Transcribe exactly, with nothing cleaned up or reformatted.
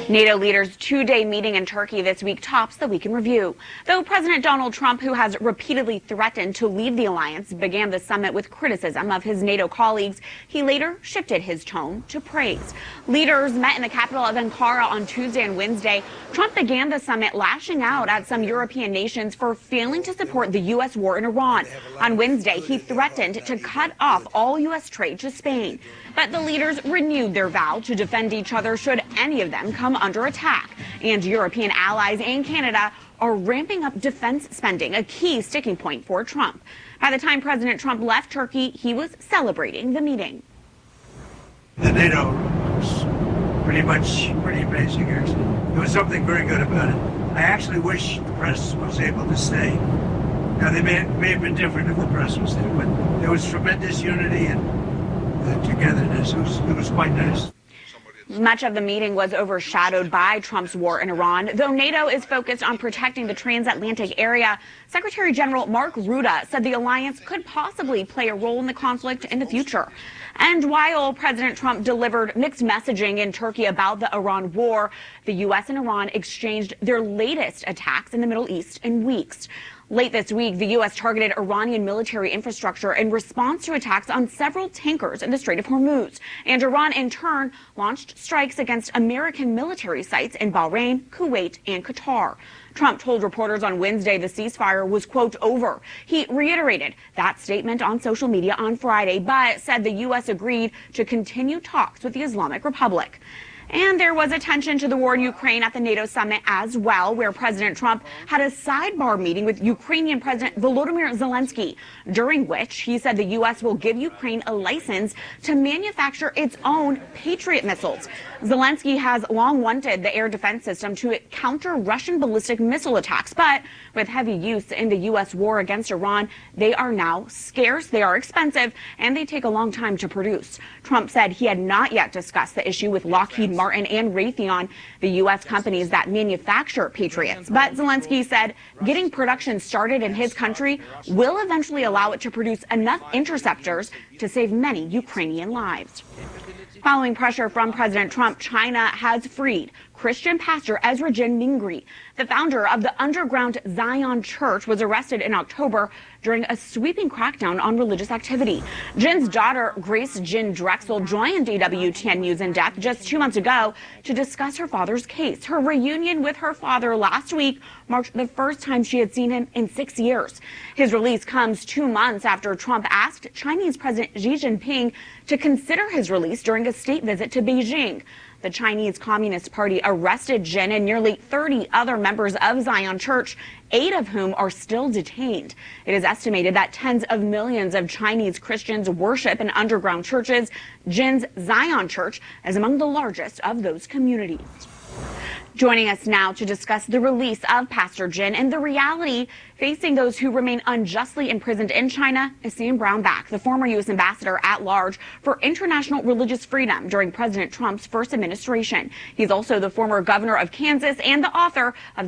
NATO leaders' two-day meeting in Turkey this week tops the week in review. Though President Donald Trump, who has repeatedly threatened to leave the alliance, began the summit with criticism of his NATO colleagues, he later shifted his tone to praise. Leaders met in the capital of Ankara on Tuesday and Wednesday. Trump began the summit lashing out at some European nations for failing to support the U S war in Iran. On Wednesday, he threatened to cut off all U S trade to Spain. But the leaders renewed their vow to defend each other should any of them come under attack. And European allies and Canada are ramping up defense spending, a key sticking point for Trump. By the time President Trump left Turkey, he was celebrating the meeting. The NATO was pretty much pretty amazing, actually. There was something very good about it. I actually wish the press was able to stay. Now, they may, may have been different if the press was there, but there was tremendous unity and uh, togetherness. It was, it was quite nice. Much of the meeting was overshadowed by Trump's war in Iran. Though NATO is focused on protecting the transatlantic area, Secretary General Mark Rutte said the alliance could possibly play a role in the conflict in the future. And while President Trump delivered mixed messaging in Turkey about the Iran war, the U S and Iran exchanged their latest attacks in the Middle East in weeks. Late this week, the U S targeted Iranian military infrastructure in response to attacks on several tankers in the Strait of Hormuz. And Iran, in turn, launched strikes against American military sites in Bahrain, Kuwait, and Qatar. Trump told reporters on Wednesday the ceasefire was, quote, over. He reiterated that statement on social media on Friday, but said the U S agreed to continue talks with the Islamic Republic. And there was attention to the war in Ukraine at the NATO summit as well, where President Trump had a sidebar meeting with Ukrainian President Volodymyr Zelensky, during which he said the U S will give Ukraine a license to manufacture its own Patriot missiles. Zelensky has long wanted the air defense system to counter Russian ballistic missile attacks, but with heavy use in the U S war against Iran, they are now scarce, they are expensive, and they take a long time to produce. Trump said he had not yet discussed the issue with Lockheed Martin and Raytheon, the U S companies that manufacture Patriots. But Zelensky said getting production started in his country will eventually allow it to produce enough interceptors to save many Ukrainian lives. Following pressure from President Trump, China has freed Christian pastor Ezra Jin Mingri. The founder of the underground Zion Church was arrested in October during a sweeping crackdown on religious activity. Jin's daughter, Grace Jin Drexel, joined E W T N News in depth just two months ago to discuss her father's case. Her reunion with her father last week marked the first time she had seen him in six years. His release comes two months after Trump asked Chinese President Xi Jinping to consider his release during a state visit to Beijing. The Chinese Communist Party arrested Jin and nearly thirty other members of Zion Church, eight of whom are still detained. It is estimated that tens of millions of Chinese Christians worship in underground churches. Jin's Zion Church is among the largest of those communities. Joining us now to discuss the release of Pastor Jin and the reality facing those who remain unjustly imprisoned in China is Sam Brownback, the former U S ambassador at large for international religious freedom during President Trump's first administration. He's also the former governor of Kansas and the author of